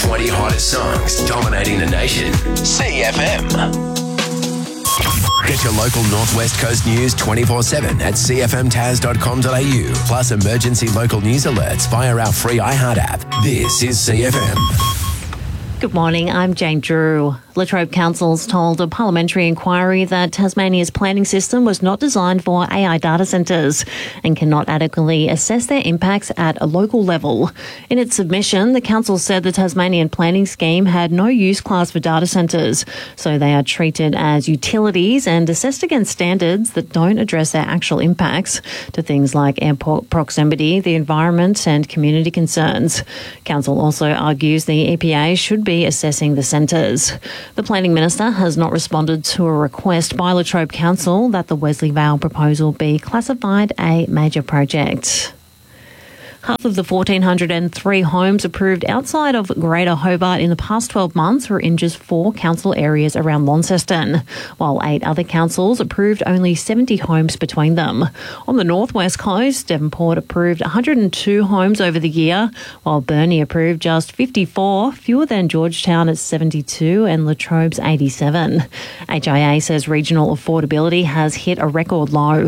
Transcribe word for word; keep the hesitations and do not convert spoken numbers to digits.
twenty hottest songs dominating the nation. C F M. Get your local Northwest Coast news twenty-four seven at c f m taz dot com dot a u, plus emergency local news alerts via our free iHeart app. This is C F M. Good morning, I'm Jane Drew. Latrobe Council's told a parliamentary inquiry that Tasmania's planning system was not designed for A I data centres and cannot adequately assess their impacts at a local level. In its submission, the council said the Tasmanian planning scheme had no use class for data centres, so they are treated as utilities and assessed against standards that don't address their actual impacts to things like airport proximity, the environment and community concerns. Council also argues the E P A should be assessing the centres. The Planning Minister has not responded to a request by Latrobe Council that the Wesley Vale proposal be classified a major project. Half of the one thousand four hundred three homes approved outside of Greater Hobart in the past twelve months were in just four council areas around Launceston, while eight other councils approved only seventy homes between them. On the northwest coast, Devonport approved one hundred two homes over the year, while Burnie approved just fifty-four, fewer than Georgetown at seventy-two and Latrobe's eighty-seven. H I A says regional affordability has hit a record low.